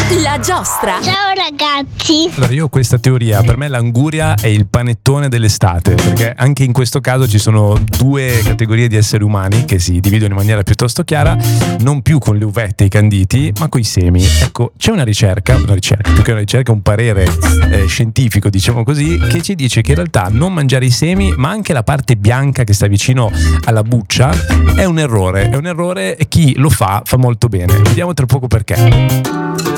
La giostra. Ciao ragazzi. Allora, io ho questa teoria: per me l'anguria è il panettone dell'estate, perché anche in questo caso ci sono due categorie di esseri umani che si dividono in maniera piuttosto chiara, non più con le uvette e i canditi, ma con i semi. Ecco, c'è una ricerca, più che una ricerca, un parere scientifico, diciamo così, che ci dice che in realtà non mangiare i semi, ma anche la parte bianca che sta vicino alla buccia, è un errore e chi lo fa molto bene. Vediamo tra poco perché.